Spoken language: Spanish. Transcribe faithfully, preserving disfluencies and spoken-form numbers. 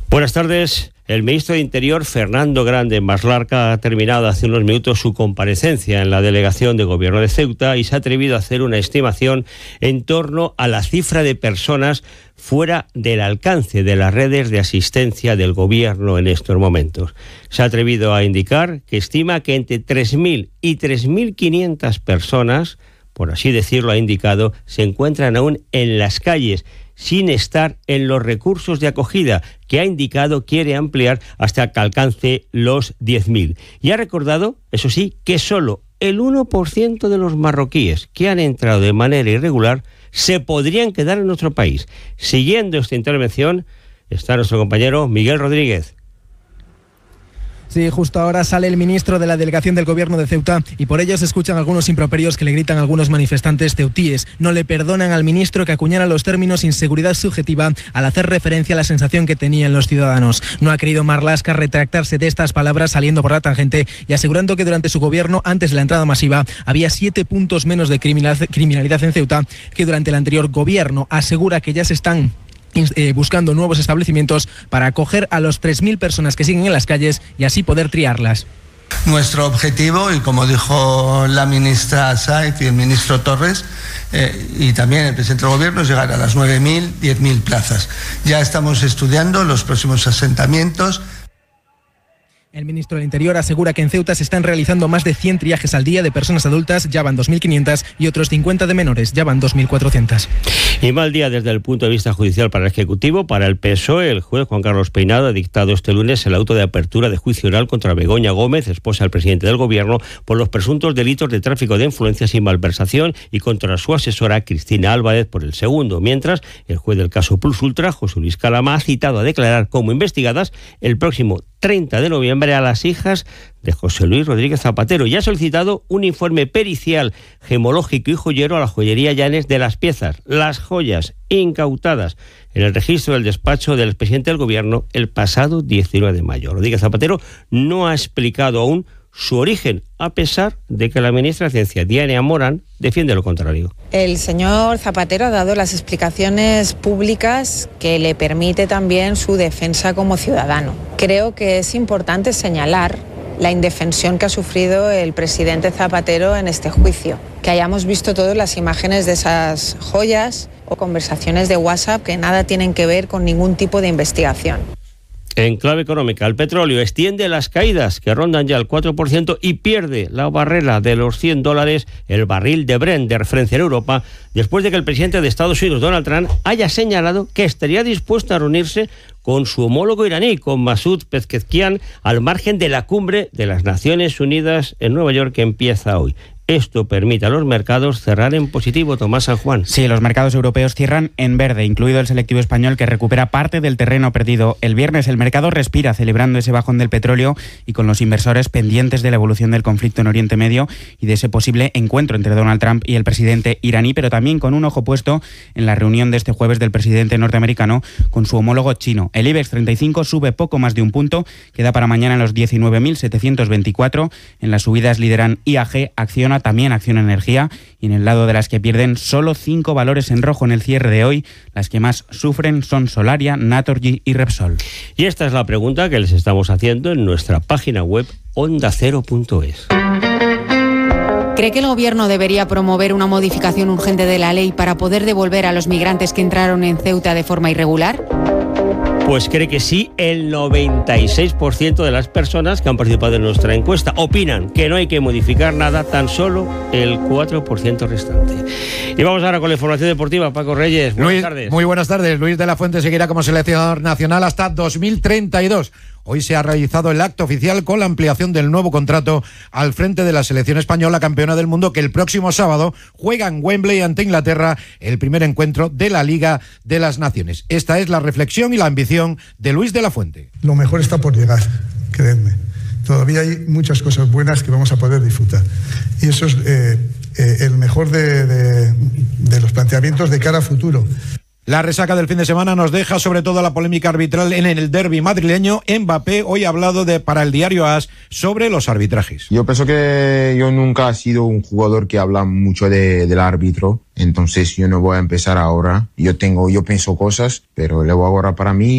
Buenas tardes. El ministro de Interior, Fernando Grande Marlaska, ha terminado hace unos minutos su comparecencia en la delegación de gobierno de Ceuta y se ha atrevido a hacer una estimación en torno a la cifra de personas fuera del alcance de las redes de asistencia del gobierno en estos momentos. Se ha atrevido a indicar que estima que entre tres mil y tres mil quinientas personas, por así decirlo, ha indicado, se encuentran aún en las calles, sin estar en los recursos de acogida, que ha indicado quiere ampliar hasta que alcance los diez mil. Y ha recordado, eso sí, que solo el uno por ciento de los marroquíes que han entrado de manera irregular se podrían quedar en nuestro país. Siguiendo esta intervención está nuestro compañero Miguel Rodríguez. Sí, justo ahora sale el ministro de la delegación del gobierno de Ceuta y por ello se escuchan algunos improperios que le gritan algunos manifestantes ceutíes. No le perdonan al ministro que acuñara los términos inseguridad subjetiva al hacer referencia a la sensación que tenían los ciudadanos. No ha querido Marlaska retractarse de estas palabras saliendo por la tangente y asegurando que durante su gobierno, antes de la entrada masiva, había siete puntos menos de criminalidad en Ceuta que durante el anterior gobierno. Asegura que ya se están Eh, buscando nuevos establecimientos para acoger a los tres mil personas que siguen en las calles y así poder triarlas. Nuestro objetivo, y como dijo la ministra Saiz y el ministro Torres, eh, y también el presidente del gobierno, es llegar a las nueve mil, diez mil plazas. Ya estamos estudiando los próximos asentamientos. El ministro del Interior asegura que en Ceuta se están realizando más de cien triajes al día de personas adultas, ya van dos mil quinientas, y otros cincuenta de menores, ya van dos mil cuatrocientas. Y mal día desde el punto de vista judicial para el Ejecutivo. Para el P S O E, el juez Juan Carlos Peinado ha dictado este lunes el auto de apertura de juicio oral contra Begoña Gómez, esposa del presidente del Gobierno, por los presuntos delitos de tráfico de influencias y malversación, y contra su asesora Cristina Álvarez por el segundo. Mientras, el juez del caso Plus Ultra, José Luis Calama, ha citado a declarar como investigadas el próximo treinta de noviembre a las hijas de José Luis Rodríguez Zapatero y ha solicitado un informe pericial, gemológico y joyero a la joyería Llanes de las piezas, las joyas incautadas en el registro del despacho del presidente del Gobierno el pasado diecinueve de mayo. Rodríguez Zapatero no ha explicado aún su origen, a pesar de que la ministra de Ciencia, Diana Morán, defiende lo contrario. El señor Zapatero ha dado las explicaciones públicas que le permite también su defensa como ciudadano. Creo que es importante señalar la indefensión que ha sufrido el presidente Zapatero en este juicio. Que hayamos visto todas las imágenes de esas joyas o conversaciones de WhatsApp que nada tienen que ver con ningún tipo de investigación. En clave económica, el petróleo extiende las caídas que rondan ya el cuatro por ciento y pierde la barrera de los cien dólares el barril de Brent de referencia en Europa, después de que el presidente de Estados Unidos, Donald Trump, haya señalado que estaría dispuesto a reunirse con su homólogo iraní, con Masoud Pezeshkian, al margen de la cumbre de las Naciones Unidas en Nueva York que empieza hoy. Esto permite a los mercados cerrar en positivo. Tomás San Juan. Sí, los mercados europeos cierran en verde, incluido el selectivo español, que recupera parte del terreno perdido el viernes. El mercado respira, celebrando ese bajón del petróleo y con los inversores pendientes de la evolución del conflicto en Oriente Medio y de ese posible encuentro entre Donald Trump y el presidente iraní, pero también con un ojo puesto en la reunión de este jueves del presidente norteamericano con su homólogo chino. El IBEX treinta y cinco sube poco más de un punto, queda para mañana en los diecinueve mil setecientos veinticuatro. En las subidas lideran I A G, Acciona, también Acciona Energía, y en el lado de las que pierden solo cinco valores en rojo en el cierre de hoy. Las que más sufren son Solaria, Naturgy y Repsol. Y esta es la pregunta que les estamos haciendo en nuestra página web onda cero punto es. ¿Cree que el Gobierno debería promover una modificación urgente de la ley para poder devolver a los migrantes que entraron en Ceuta de forma irregular? Pues cree que sí, el noventa y seis por ciento de las personas que han participado en nuestra encuesta opinan que no hay que modificar nada, tan solo el cuatro por ciento restante. Y vamos ahora con la información deportiva. Paco Reyes, buenas Luis, tardes. Muy buenas tardes. Luis de la Fuente seguirá como seleccionador nacional hasta dos mil treinta y dos. Hoy se ha realizado el acto oficial con la ampliación del nuevo contrato al frente de la selección española campeona del mundo, que el próximo sábado juega en Wembley ante Inglaterra el primer encuentro de la Liga de las Naciones. Esta es la reflexión y la ambición de Luis de la Fuente. Lo mejor está por llegar, créanme. Todavía hay muchas cosas buenas que vamos a poder disfrutar. Y eso es eh, eh, el mejor de, de, de los planteamientos de cara a futuro. La resaca del fin de semana nos deja sobre todo la polémica arbitral en el derbi madrileño. Mbappé hoy ha hablado de, para el diario AS sobre los arbitrajes. Yo pienso que yo nunca he sido un jugador que habla mucho de, del árbitro, entonces yo no voy a empezar ahora. Yo tengo, yo pienso cosas, pero le voy ahora para mí.